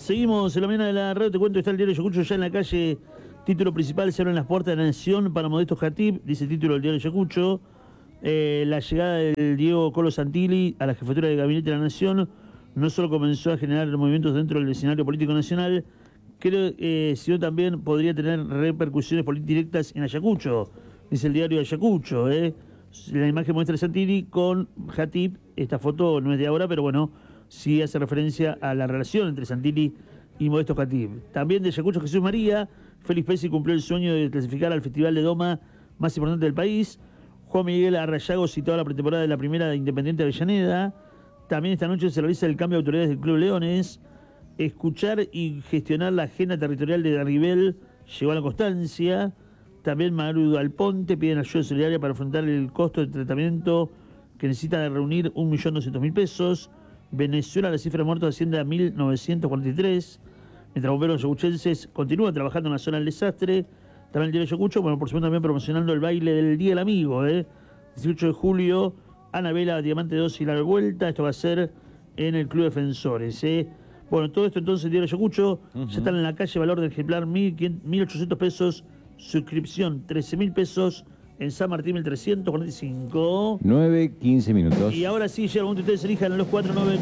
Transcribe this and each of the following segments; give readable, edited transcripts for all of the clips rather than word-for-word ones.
Seguimos en la mañana de la radio. Te cuento, está el diario Ayacucho ya en la calle. Título principal: se abren las puertas de la nación para Modesto Jatip. Dice el título del diario Ayacucho. La llegada del Diego Colo Santilli a la jefatura de gabinete de la nación no solo comenzó a generar movimientos dentro del escenario político nacional, sino también podría tener repercusiones directas en Ayacucho. Dice el diario Ayacucho. La imagen muestra a Santilli con Jatip. Esta foto no es de ahora, pero bueno, sí hace referencia a la relación entre Santilli y Modesto Jatip. También de Ayacucho, Jesús María. Félix Pesci cumplió el sueño de clasificar al Festival de Doma más importante del país. Juan Miguel Arrayago citó a la pretemporada de la primera de Independiente Avellaneda. También esta noche se realiza el cambio de autoridades del Club Leones. Escuchar y gestionar la agenda territorial de Darribel llegó a la constancia. También Maru Alponte piden ayuda solidaria para afrontar el costo del tratamiento que necesita reunir 1.200.000 pesos. Venezuela, la cifra de muertos asciende a 1.943. Mientras bomberos ayacuchenses continúan trabajando en la zona del desastre. También el diario Ayacucho, bueno, por supuesto también promocionando el baile del Día del Amigo, 18 de julio, Anabela, Diamante 2 y la vuelta. Esto va a ser en el Club Defensores, Bueno, todo esto entonces el diario Ayacucho, ya están en la calle, valor del ejemplar 1.800 pesos, suscripción 13.000 pesos, en San Martín 1345. 9:15 minutos. Y ahora sí, llega el momento, ustedes elijan a los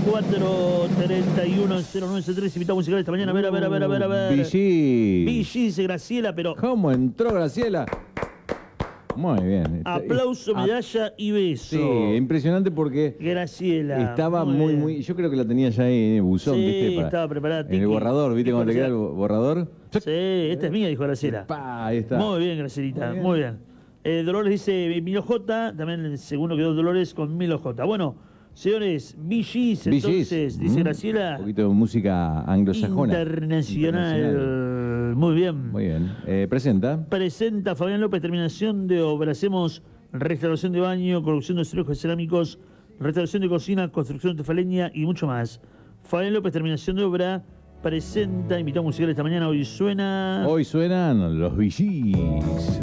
494-310973. Invitado musical esta mañana, a ver. Vichy. Vichy, dice Graciela, pero... ¿Cómo entró Graciela? Muy bien. Aplauso, medalla y beso. Sí, impresionante porque Graciela. estaba muy... Yo creo que la tenía ya ahí en el buzón, sí, ¿viste? Estaba preparada. En el borrador, ¿viste? Cuando te queda el borrador. Sí, esta es mía, dijo Graciela. Ahí está. Muy bien, Gracielita, muy bien. Dolores dice Milo J, también el segundo quedó Dolores con Milo J. Bueno, señores, VGs, entonces, dice Graciela. Un poquito de música anglosajona. Internacional. Muy bien. Muy bien. Presenta Fabián López, terminación de obra. Hacemos restauración de baño, corrupción de cerrojos cerámicos, restauración de cocina, construcción tefaleña y mucho más. Fabián López, terminación de obra, presenta, invitado musical esta mañana. Hoy suenan los VGs.